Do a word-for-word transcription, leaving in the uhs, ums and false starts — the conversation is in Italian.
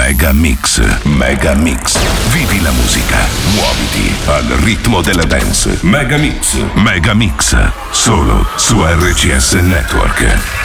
Mega Mix, Mega Mix. Vivi la musica, muoviti al ritmo della dance. Mega Mix, Mega Mix. Solo su R C S Network.